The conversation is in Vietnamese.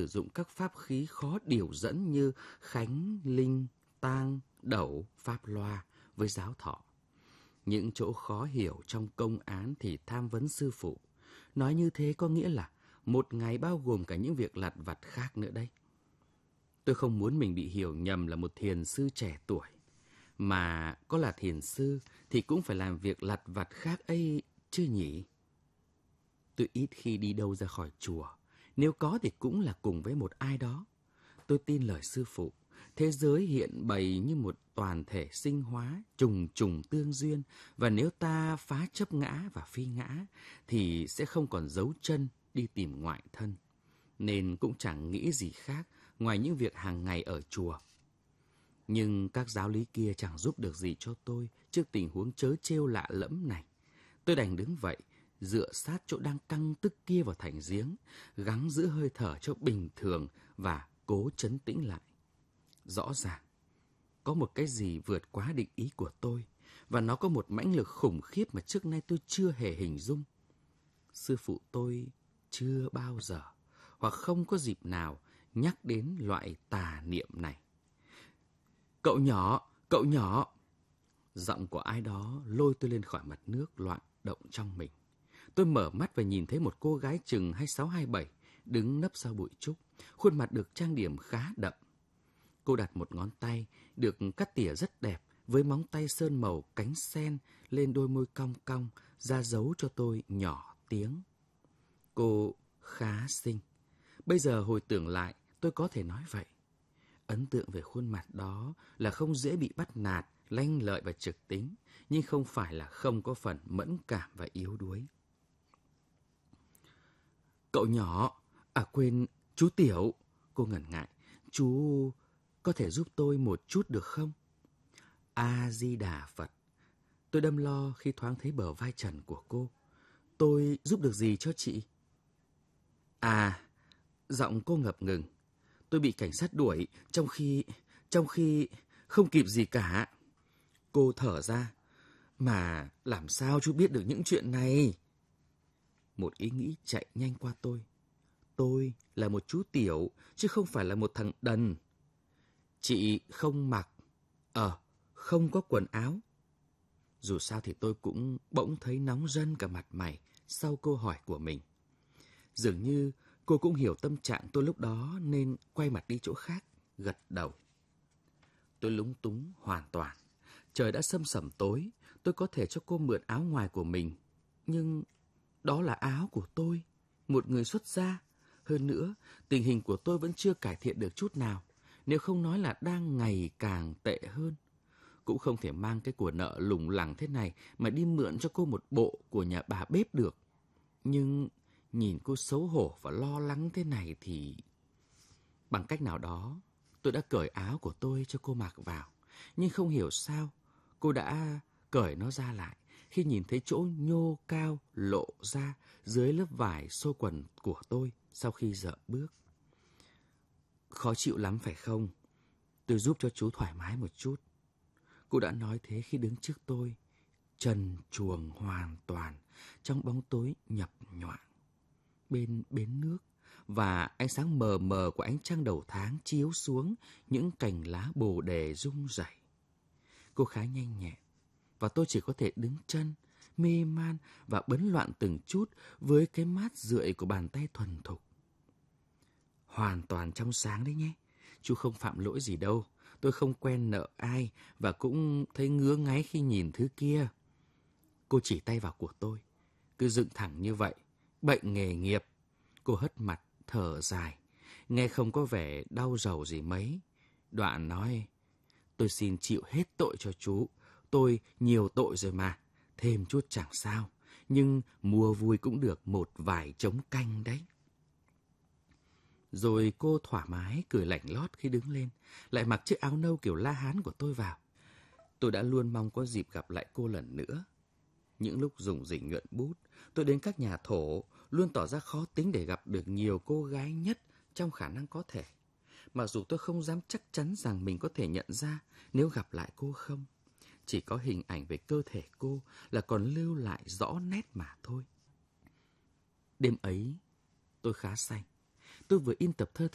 sử dụng các pháp khí khó điều dẫn như khánh, linh, tang, đẩu, pháp loa với giáo thọ. Những chỗ khó hiểu trong công án thì tham vấn sư phụ. Nói như thế có nghĩa là một ngày bao gồm cả những việc lặt vặt khác nữa đấy. Tôi không muốn mình bị hiểu nhầm là một thiền sư trẻ tuổi. Mà có là thiền sư thì cũng phải làm việc lặt vặt khác ấy chứ nhỉ? Tôi ít khi đi đâu ra khỏi chùa. Nếu có thì cũng là cùng với một ai đó. Tôi tin lời sư phụ. Thế giới hiện bày như một toàn thể sinh hóa, trùng trùng tương duyên. Và nếu ta phá chấp ngã và phi ngã, thì sẽ không còn dấu chân đi tìm ngoại thân. Nên cũng chẳng nghĩ gì khác ngoài những việc hàng ngày ở chùa. Nhưng các giáo lý kia chẳng giúp được gì cho tôi trước tình huống trớ trêu lạ lẫm này. Tôi đành đứng vậy, dựa sát chỗ đang căng tức kia vào thành giếng, gắng giữ hơi thở cho bình thường và cố trấn tĩnh lại. Rõ ràng, có một cái gì vượt quá định ý của tôi, và nó có một mãnh lực khủng khiếp mà trước nay tôi chưa hề hình dung. Sư phụ tôi chưa bao giờ, hoặc không có dịp nào, nhắc đến loại tà niệm này. Cậu nhỏ, cậu nhỏ! Giọng của ai đó lôi tôi lên khỏi mặt nước loạn động trong mình. Tôi mở mắt và nhìn thấy một cô gái chừng 26-27 đứng nấp sau bụi trúc, khuôn mặt được trang điểm khá đậm. Cô đặt một ngón tay được cắt tỉa rất đẹp với móng tay sơn màu cánh sen lên đôi môi cong cong, ra dấu cho tôi nhỏ tiếng. Cô khá xinh. Bây giờ hồi tưởng lại, tôi có thể nói vậy. Ấn tượng về khuôn mặt đó là không dễ bị bắt nạt, lanh lợi và trực tính, nhưng không phải là không có phần mẫn cảm và yếu đuối. Cậu nhỏ, quên, chú Tiểu. Cô ngần ngại. Chú có thể giúp tôi một chút được không? A-di-đà Phật. Tôi đâm lo khi thoáng thấy bờ vai trần của cô. Tôi giúp được gì cho chị? Giọng cô ngập ngừng. Tôi bị cảnh sát đuổi trong khi không kịp gì cả. Cô thở ra. Mà làm sao chú biết được những chuyện này? Một ý nghĩ chạy nhanh qua tôi. Tôi là một chú Tiểu, chứ không phải là một thằng đần. Chị không mặc, không có quần áo. Dù sao thì tôi cũng bỗng thấy nóng rân cả mặt mày sau câu hỏi của mình. Dường như cô cũng hiểu tâm trạng tôi lúc đó nên quay mặt đi chỗ khác, gật đầu. Tôi lúng túng hoàn toàn. Trời đã sâm sẩm tối, tôi có thể cho cô mượn áo ngoài của mình. Nhưng đó là áo của tôi, một người xuất gia. Hơn nữa, tình hình của tôi vẫn chưa cải thiện được chút nào, nếu không nói là đang ngày càng tệ hơn. Cũng không thể mang cái của nợ lủng lẳng thế này mà đi mượn cho cô một bộ của nhà bà bếp được. Nhưng nhìn cô xấu hổ và lo lắng thế này thì... Bằng cách nào đó, tôi đã cởi áo của tôi cho cô mặc vào. Nhưng không hiểu sao, cô đã cởi nó ra lại khi nhìn thấy chỗ nhô cao lộ ra dưới lớp vải xô quần của tôi sau khi dợ bước. Khó chịu lắm phải không? Tôi giúp cho chú thoải mái một chút. Cô đã nói thế khi đứng trước tôi, trần truồng hoàn toàn trong bóng tối nhập nhoạng. Bên bến nước và ánh sáng mờ mờ của ánh trăng đầu tháng chiếu xuống những cành lá bồ đề rung rẩy. Cô khá nhanh nhẹn và tôi chỉ có thể đứng chân, mê man và bấn loạn từng chút với cái mát rượi của bàn tay thuần thục. Hoàn toàn trong sáng đấy nhé. Chú không phạm lỗi gì đâu. Tôi không quen nợ ai và cũng thấy ngứa ngáy khi nhìn thứ kia. Cô chỉ tay vào của tôi. Cứ dựng thẳng như vậy. Bệnh nghề nghiệp. Cô hất mặt, thở dài. Nghe không có vẻ đau rầu gì mấy. Đoạn nói, tôi xin chịu hết tội cho chú. Tôi nhiều tội rồi mà. Thêm chút chẳng sao. Nhưng mua vui cũng được một vài trống canh đấy. Rồi cô thoải mái cười lạnh lót khi đứng lên, lại mặc chiếc áo nâu kiểu La Hán của tôi vào. Tôi đã luôn mong có dịp gặp lại cô lần nữa. Những lúc rủng rỉnh nhuận bút, tôi đến các nhà thổ luôn tỏ ra khó tính để gặp được nhiều cô gái nhất trong khả năng có thể. Mặc dù tôi không dám chắc chắn rằng mình có thể nhận ra nếu gặp lại cô không. Chỉ có hình ảnh về cơ thể cô là còn lưu lại rõ nét mà thôi. Đêm ấy, tôi khá say. Tôi vừa in tập thơ